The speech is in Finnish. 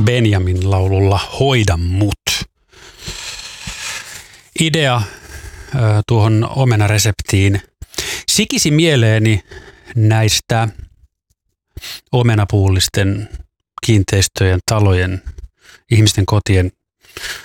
Benjamin laululla Hoida mut. Idea tuohon omenareseptiin sikisi mieleeni näistä omenapuullisten kiinteistöjen, talojen, ihmisten kotien